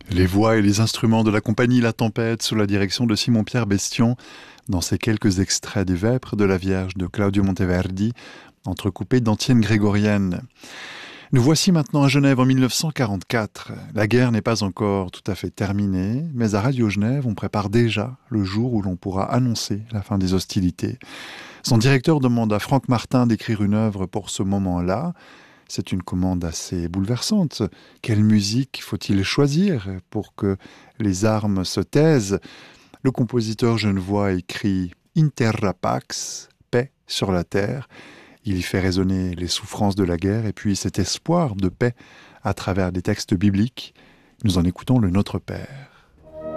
Les voix et les instruments de la compagnie La Tempête sous la direction de Simon-Pierre Bestion dans ces quelques extraits des Vêpres de la Vierge de Claudio Monteverdi, entrecoupés d'antiennes grégoriennes. Nous voici maintenant à Genève en 1944. La guerre n'est pas encore tout à fait terminée, mais à Radio Genève, on prépare déjà le jour où l'on pourra annoncer la fin des hostilités. Son directeur demande à Franck Martin d'écrire une œuvre pour ce moment-là. C'est une commande assez bouleversante. Quelle musique faut-il choisir pour que les armes se taisent ? Le compositeur genevois écrit « In terra pax », paix sur la terre. Il y fait résonner les souffrances de la guerre et puis cet espoir de paix à travers des textes bibliques. Nous en écoutons le Notre Père.